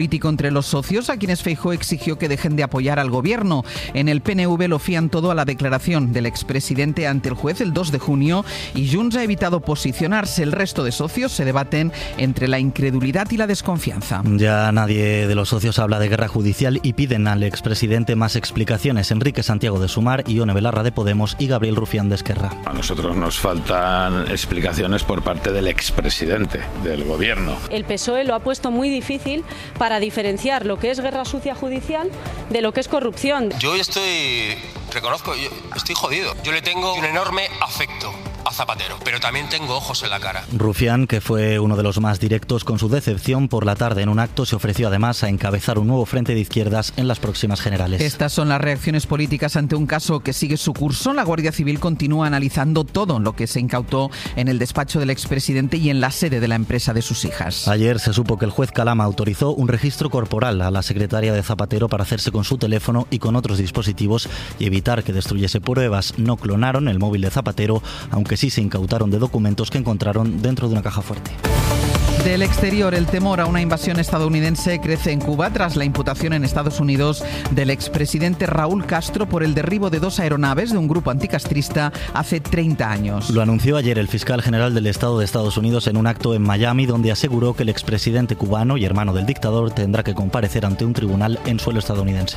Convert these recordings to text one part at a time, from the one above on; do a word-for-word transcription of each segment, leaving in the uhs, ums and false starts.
político entre los socios, a quienes Feijóo exigió que dejen de apoyar al gobierno. En el P N V lo fían todo a la declaración del expresidente ante el juez el dos de junio y Junts ha evitado posicionarse. El resto de socios se debaten entre la incredulidad y la desconfianza. Ya nadie de los socios habla de guerra judicial y piden al expresidente más explicaciones. Enrique Santiago de Sumar, Ione Belarra de Podemos y Gabriel Rufián de Esquerra. A nosotros nos faltan explicaciones por parte del expresidente del gobierno. El P S O E lo ha puesto muy difícil para diferenciar lo que es guerra sucia judicial de lo que es corrupción. Yo estoy, reconozco, yo estoy jodido. Yo le tengo un enorme afecto a Zapatero, pero también tengo ojos en la cara. Rufián, que fue uno de los más directos con su decepción por la tarde en un acto, se ofreció además a encabezar un nuevo frente de izquierdas en las próximas generales. Estas son las reacciones políticas ante un caso que sigue su curso. La Guardia Civil continúa analizando todo lo que se incautó en el despacho del expresidente y en la sede de la empresa de sus hijas. Ayer se supo que el juez Calama autorizó un registro corporal a la secretaria de Zapatero para hacerse con su teléfono y con otros dispositivos y evitar que destruyese pruebas. No clonaron el móvil de Zapatero, aunque sí se incautaron de documentos que encontraron dentro de una caja fuerte. Del exterior, el temor a una invasión estadounidense crece en Cuba tras la imputación en Estados Unidos del expresidente Raúl Castro por el derribo de dos aeronaves de un grupo anticastrista hace treinta años. Lo anunció ayer el fiscal general del Estado de Estados Unidos en un acto en Miami, donde aseguró que el expresidente cubano y hermano del dictador tendrá que comparecer ante un tribunal en suelo estadounidense.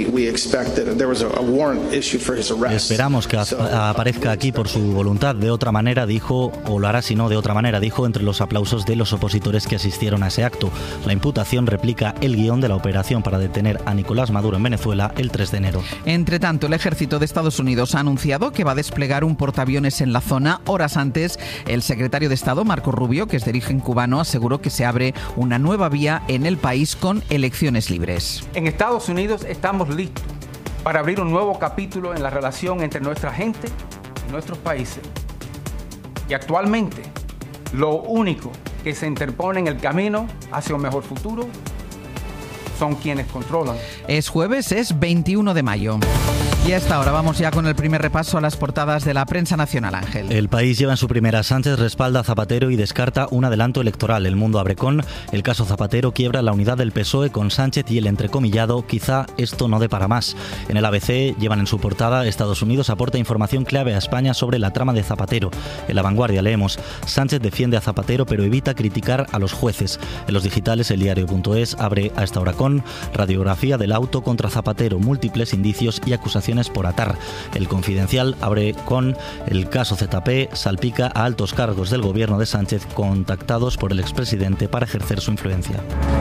Esperamos que aparezca aquí por su voluntad. De otra manera, dijo, o lo hará si no de otra manera, dijo entre los aplausos de los opositores que asistieron a ese acto. La imputación replica el guión de la operación para detener a Nicolás Maduro en Venezuela el tres de enero. Entre tanto, el ejército de Estados Unidos ha anunciado que va a desplegar un portaaviones en la zona. Horas antes, el secretario de Estado, Marco Rubio, que es de origen cubano, aseguró que se abre una nueva vía en el país con elecciones libres. En Estados Unidos estamos listos para abrir un nuevo capítulo en la relación entre nuestra gente y nuestros países. Y actualmente, lo único que se interpone en el camino hacia un mejor futuro son quienes controlan. Es jueves, es veintiuno de mayo. Y a esta hora vamos ya con el primer repaso a las portadas de la prensa nacional, Ángel. El País lleva en su primera: Sánchez respalda a Zapatero y descarta un adelanto electoral. El Mundo abre con: el caso Zapatero quiebra la unidad del P S O E con Sánchez y el entrecomillado: quizá esto no dé para más. En el A B C llevan en su portada: Estados Unidos aporta información clave a España sobre la trama de Zapatero. En La Vanguardia leemos: Sánchez defiende a Zapatero pero evita criticar a los jueces. En los digitales, el diario punto es abre a esta hora con: radiografía del auto contra Zapatero, múltiples indicios y acusaciones por atar. El Confidencial abre con: el caso Z P salpica a altos cargos del gobierno de Sánchez contactados por el expresidente para ejercer su influencia.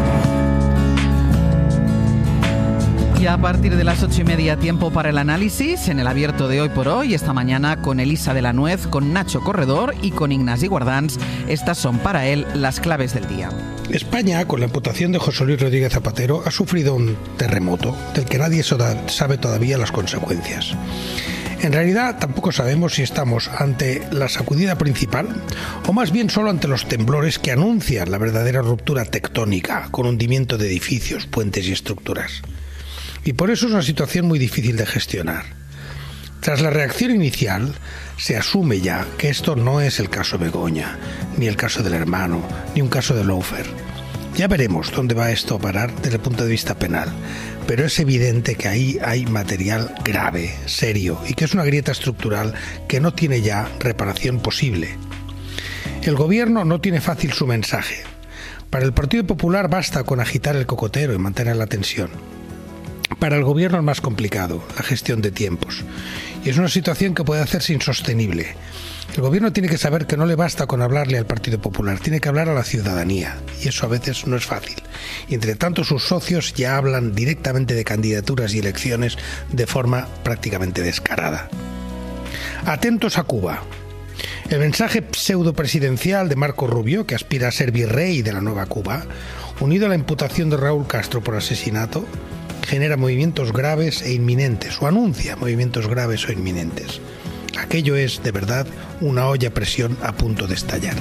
Y a partir de las ocho y media, tiempo para el análisis en el abierto de Hoy por Hoy. Esta mañana con Elisa de la Nuez, con Nacho Corredor y con Ignasi Guardans. Estas son para él las claves del día. España, con la imputación de José Luis Rodríguez Zapatero, ha sufrido un terremoto del que nadie sabe todavía las consecuencias. En realidad, tampoco sabemos si estamos ante la sacudida principal o más bien solo ante los temblores que anuncian la verdadera ruptura tectónica, con hundimiento de edificios, puentes y estructuras. Y por eso es una situación muy difícil de gestionar. Tras la reacción inicial, se asume ya que esto no es el caso Begoña, ni el caso del hermano, ni un caso de Lawfare. Ya veremos dónde va esto a parar desde el punto de vista penal, pero es evidente que ahí hay material grave, serio, y que es una grieta estructural que no tiene ya reparación posible. El gobierno no tiene fácil su mensaje. Para el Partido Popular basta con agitar el cocotero y mantener la tensión. Para el gobierno es más complicado, la gestión de tiempos. Y es una situación que puede hacerse insostenible. El gobierno tiene que saber que no le basta con hablarle al Partido Popular, tiene que hablar a la ciudadanía. Y eso a veces no es fácil. Y entre tanto, sus socios ya hablan directamente de candidaturas y elecciones de forma prácticamente descarada. Atentos a Cuba. El mensaje pseudopresidencial de Marco Rubio, que aspira a ser virrey de la nueva Cuba, unido a la imputación de Raúl Castro por asesinato, genera movimientos graves e inminentes, o anuncia movimientos graves o inminentes. Aquello es, de verdad, una olla a presión a punto de estallar.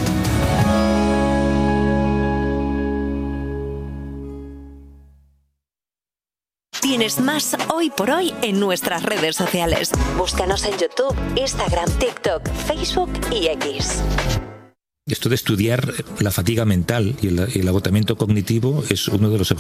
Tienes más Hoy por Hoy en nuestras redes sociales. Búscanos en YouTube, Instagram, TikTok, Facebook y X. esto de estudiar la fatiga mental y el, el agotamiento cognitivo es uno de los